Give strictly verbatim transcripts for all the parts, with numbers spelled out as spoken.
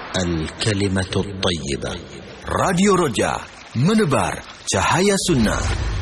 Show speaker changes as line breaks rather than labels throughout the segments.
Al-Kalimatul Tayyibah.
Radio Roja, menebar cahaya sunnah.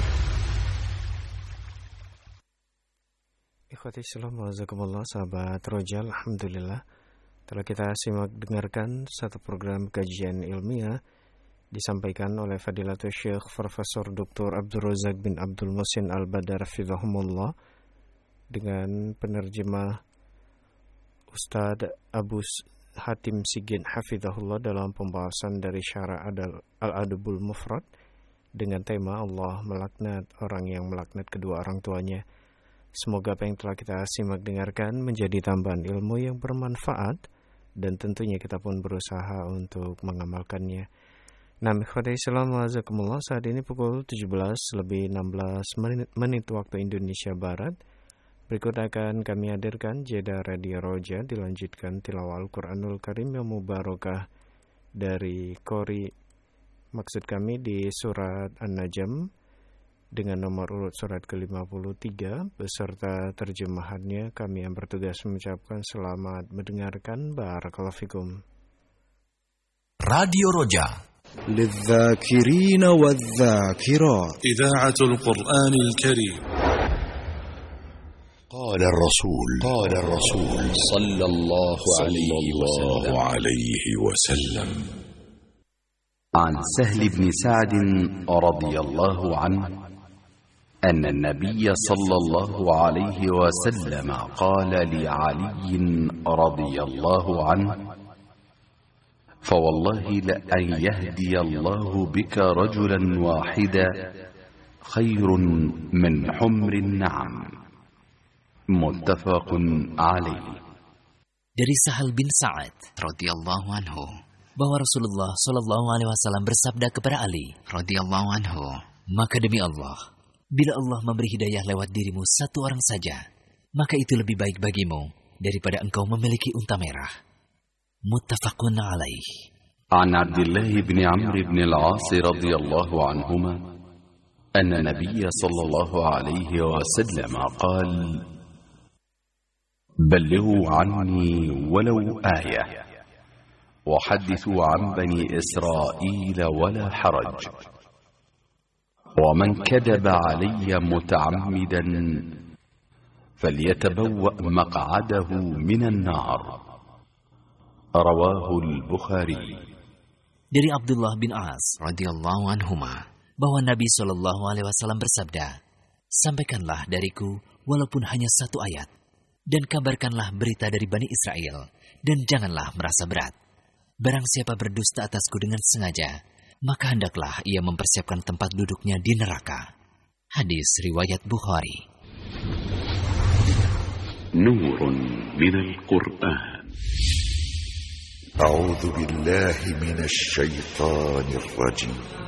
Ikhwati salam wa jazakumullah, sahabat Roja, alhamdulillah telah kita simak dengarkan satu program kajian ilmiah disampaikan oleh Fadilatul Syekh Profesor Doktor Abdul Razak bin Abdul Muhsin Al-Badar hafizahumullah dengan penerjemah Ustadz Abu Hatim Sigin hafizahullah dalam pembahasan dari Syarah Al-Adabul Mufrad dengan tema Allah melaknat orang yang melaknat kedua orang tuanya. Semoga apa yang telah kita simak dengarkan menjadi tambahan ilmu yang bermanfaat dan tentunya kita pun berusaha untuk mengamalkannya. Nah, ikhwati Islam wa jazakumullah, saat ini pukul tujuh belas lebih enam belas menit, menit waktu Indonesia Barat. Berikut akan kami hadirkan jeda Radio Roja, dilanjutkan tilawah Al-Quranul Karim yang mubarakah dari Qori, maksud kami di surat An-Najm dengan nomor urut surat ke lima puluh tiga beserta terjemahannya. Kami yang bertugas mengucapkan selamat mendengarkan. Barakallahu fikum.
Radio Roja
للذاكرين والذاكرات
إذاعة القرآن الكريم.
قال الرسول قال الرسول
صلى الله
عليه وسلم
عن سهل بن سعد رضي الله عنه أن النبي صلى الله عليه وسلم قال لعلي رضي الله عنه فوالله لأن يهدي الله بك رجلا واحدا خير من حمر النعم متفق عليه.
Dari Sahal bin Sa'ad radhiyallahu anhu bahwa Rasulullah shallallahu alaihi wasallam bersabda kepada Ali radhiyallahu anhu, maka demi Allah, bila Allah memberi hidayah lewat dirimu satu orang saja, maka itu lebih baik bagimu daripada engkau memiliki unta merah. Muttafaqun alaih.
An Abdullah bin Amr bin al-As radhiyallahu anhuma anna Nabiy sallallahu alaihi wasallam qala ballighu anni walau ayah وحدثوا عن بني إسرائيل ولا حرج ومن كذب علي متعمدا فليتبوأ مقعده من النار رواه البخاري.
Dari Abdullah bin As radhiyallahu anhuma bahwa Nabi shallallahu alaihi wasallam bersabda, sampaikanlah dariku walaupun hanya satu ayat dan kabarkanlah berita dari Bani Israel dan janganlah merasa berat. Barang siapa berdusta atasku dengan sengaja, maka hendaklah ia mempersiapkan tempat duduknya di neraka. Hadis riwayat Bukhari.
Nurun minal Qur'an.
A'udzu billahi minasy syaithanir rajim.